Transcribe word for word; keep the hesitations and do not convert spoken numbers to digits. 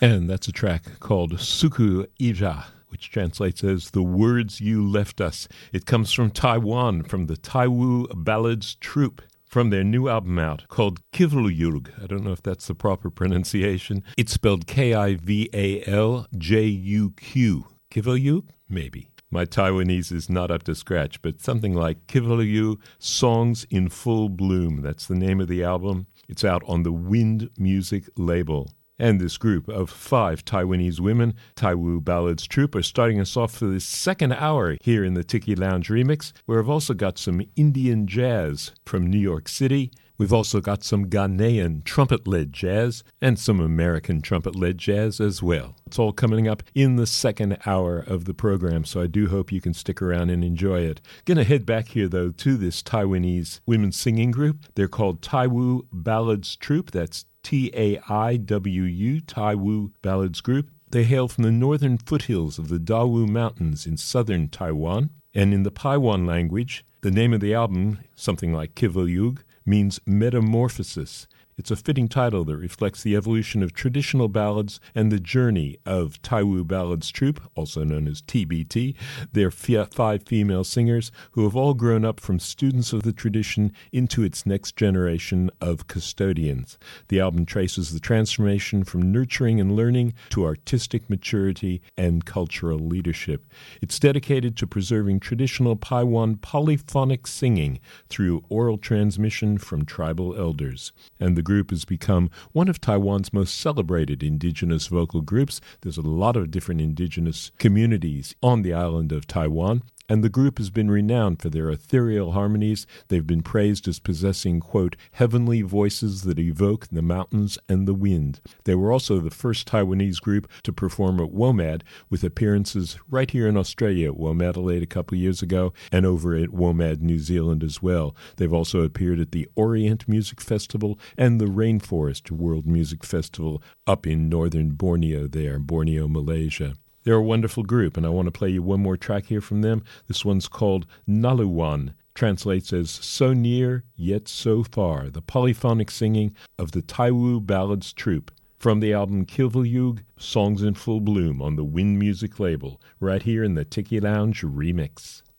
And that's a track called Suku Ija, which translates as The Words You Left Us. It comes from Taiwan, from the Taiwu Ballads Troupe, from their new album out called Kivalyug. I don't know if that's the proper pronunciation. It's spelled K I V A L J U Q. Kivalyug? Maybe. My Taiwanese is not up to scratch, but something like Kivalyug Songs in Full Bloom. That's the name of the album. It's out on the Wind Music label. And this group of five Taiwanese women, Taiwu Ballads Troupe, are starting us off for this second hour here in the Tiki Lounge Remix, where I've also got some Indian jazz from New York City. We've also got some Ghanaian trumpet-led jazz and some American trumpet-led jazz as well. It's all coming up in the second hour of the program, so I do hope you can stick around and enjoy it. Gonna head back here, though, to this Taiwanese women's singing group. They're called Taiwu Ballads Troupe. That's T A I W U, Taiwu Ballads Group. They hail from the northern foothills of the Dawu Mountains in southern Taiwan. And in the Paiwan language, the name of the album, something like Kivalyug, means metamorphosis. It's a fitting title that reflects the evolution of traditional ballads and the journey of Taiwu Ballads Troupe, also known as T B T. They're five female singers who have all grown up from students of the tradition into its next generation of custodians. The album traces the transformation from nurturing and learning to artistic maturity and cultural leadership. It's dedicated to preserving traditional Paiwan polyphonic singing through oral transmission from tribal elders. And the The group has become one of Taiwan's most celebrated indigenous vocal groups. There's a lot of different indigenous communities on the island of Taiwan, and the group has been renowned for their ethereal harmonies. They've been praised as possessing, quote, heavenly voices that evoke the mountains and the wind. They were also the first Taiwanese group to perform at WOMAD, with appearances right here in Australia at WOMAD Adelaide a couple of years ago, and over at WOMAD New Zealand as well. They've also appeared at the Orient Music Festival and the Rainforest World Music Festival up in northern Borneo there, Borneo, Malaysia. They're a wonderful group, and I want to play you one more track here from them. This one's called Naluwan, translates as So Near Yet So Far, the polyphonic singing of the Taiwu Ballads Troupe, from the album Kivalyug, Songs in Full Bloom on the Wind Music label, right here in the Tiki Lounge Remix.